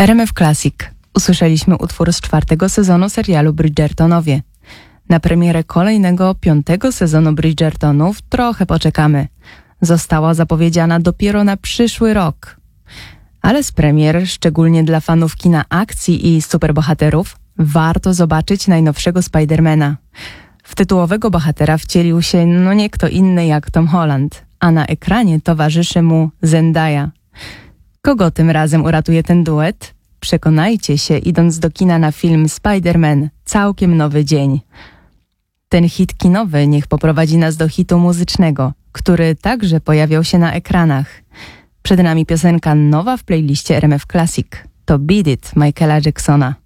RMF Classic. Usłyszeliśmy utwór z 4. sezonu serialu Bridgertonowie. Na premierę kolejnego 5. sezonu Bridgertonów trochę poczekamy. Została zapowiedziana dopiero na przyszły rok. Ale z premier, szczególnie dla fanów kina akcji i superbohaterów, warto zobaczyć najnowszego Spidermana. W tytułowego bohatera wcielił się nie kto inny jak Tom Holland, a na ekranie towarzyszy mu Zendaya. Kogo tym razem uratuje ten duet? Przekonajcie się, idąc do kina na film Spider-Man – Całkiem nowy dzień. Ten hit kinowy niech poprowadzi nas do hitu muzycznego, który także pojawiał się na ekranach. Przed nami piosenka nowa w playliście RMF Classic. To Beat It Michaela Jacksona.